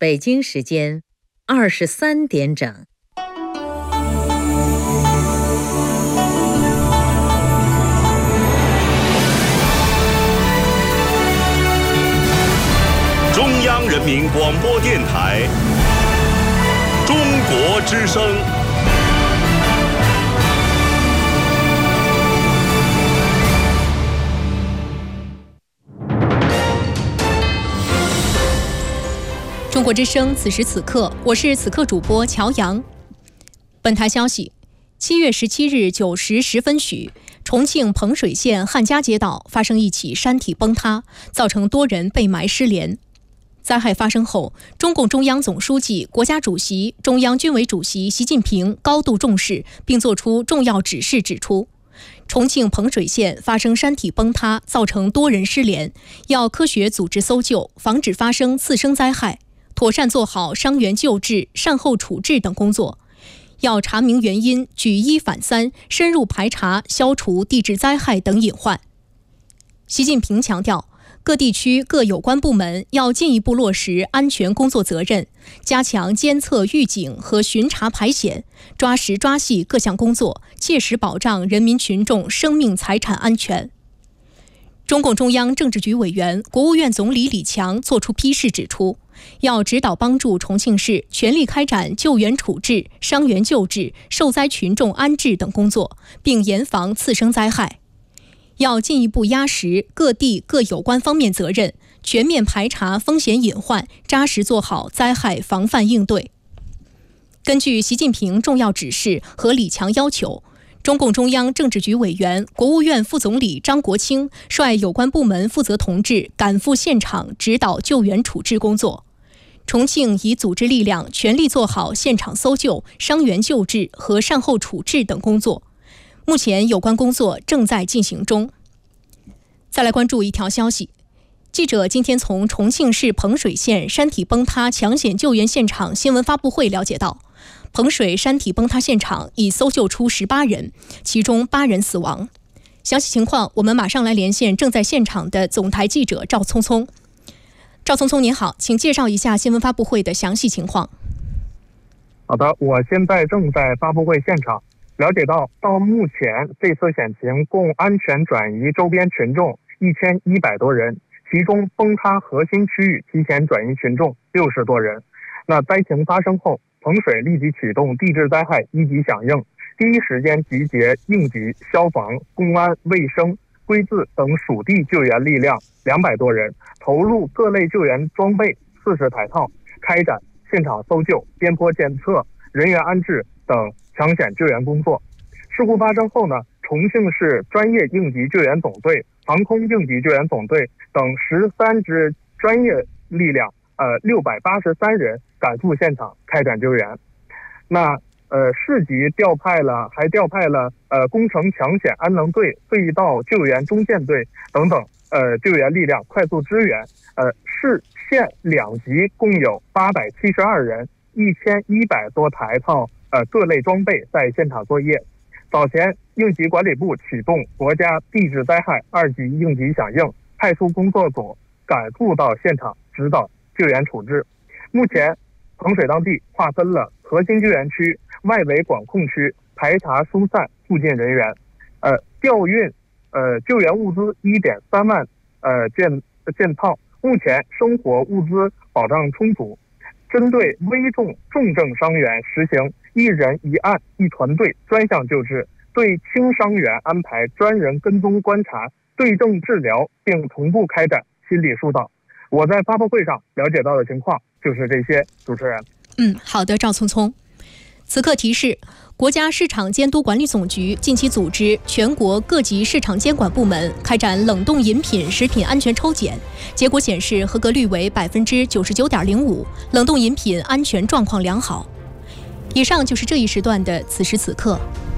北京时间23点整。 中央人民广播电台中国之声。 中国之声，此时此刻，我是此刻主播乔阳。本台消息：7月17日9时10分许，重庆彭水县汉家街道发生一起山体崩塌，造成多人被埋失联。灾害发生后，中共中央总书记、国家主席、中央军委主席习近平高度重视，并作出重要指示，指出，重庆彭水县发生山体崩塌，造成多人失联，要科学组织搜救，防止发生次生灾害，妥善做好伤员救治、善后处置等工作，要查明原因，举一反三，深入排查、消除地质灾害等隐患。习近平强调，各地区各有关部门要进一步落实安全工作责任，加强监测预警和巡查排险，抓实抓细各项工作，切实保障人民群众生命财产安全。中共中央政治局委员、国务院总理李强作出批示，指出，要指导帮助重庆市全力开展救援处置、伤员救治、受灾群众安置等工作，并严防次生灾害。要进一步压实各地各有关方面责任，全面排查风险隐患，扎实做好灾害防范应对。根据习近平重要指示和李强要求，中共中央政治局委员、国务院副总理张国清率有关部门负责同志赶赴现场指导救援处置工作。重庆已组织力量全力做好现场搜救、伤员救治和善后处置等工作。目前有关工作正在进行中。再来关注一条消息，记者今天从重庆市彭水县山体崩塌抢险救援现场新闻发布会了解到，彭水山体崩塌现场已搜救出18人，其中8人死亡。详细情况我们马上来连线正在现场的总台记者赵聪聪。赵聪聪您好，请介绍一下新闻发布会的详细情况。 好的，我现在正在发布会现场。了解到目前这次险情共安全转移周边群众1100多人，其中崩塌核心区域提前转移群众60多人。那灾情发生后，彭水立即启动地质灾害一级响应，第一时间集结应急、消防、公安、卫生、规字等属地救援力量200多人，投入各类救援装备40台套，开展现场搜救、边坡检测、人员安置等抢险救援工作。事故发生后呢，重庆市专业应急救援总队、航空应急救援总队等13支专业力量683人赶赴现场开展救援。那市级还调派了工程抢险安能队、隧道救援中建队等等救援力量快速支援。市县两级共有872人、1100多台套各类装备在现场作业。早前，应急管理部启动国家地质灾害2级应急响应，派出工作组赶赴到现场指导救援处置。目前，彭水当地划分了核心救援区、外围管控区，排查疏散附近人员，调运救援物资1.3万件套。目前生活物资保障充足。针对危重重症伤员实行1人1案1团队专项救治，对轻伤员安排专人跟踪观察、对症治疗，并同步开展心理疏导。我在发布会上了解到的情况就是这些，主持人。 好的，赵聪聪。此刻提示，国家市场监督管理总局近期组织全国各级市场监管部门开展冷冻饮品食品安全抽检，结果显示合格率为99.05%，冷冻饮品安全状况良好。以上就是这一时段的此时此刻。